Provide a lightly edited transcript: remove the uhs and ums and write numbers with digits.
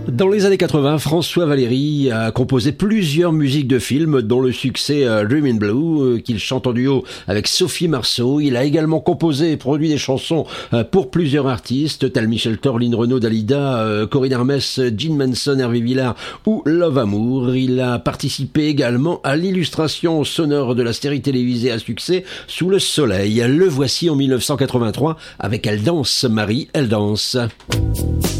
Dans les années 80, François Valéry a composé plusieurs musiques de films, dont le succès Dreamin' Blue, qu'il chante en duo avec Sophie Marceau. Il a également composé et produit des chansons pour plusieurs artistes, tels Michel Thor, Lynn Renaud, Dalida, Corinne Hermès, Gene Manson, Hervé Villard ou Love Amour. Il a participé également à l'illustration sonore de la série télévisée à succès Sous le soleil. Le voici en 1983 avec Elle danse, Marie, elle danse.